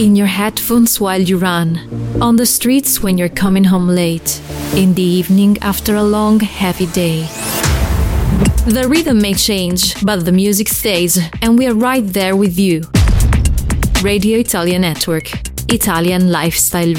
In your headphones while you run, on the streets when you're coming home late, in the evening after a long, heavy day. The rhythm may change, but the music stays, and we are right there with you. Radio Italia Network, Italian Lifestyle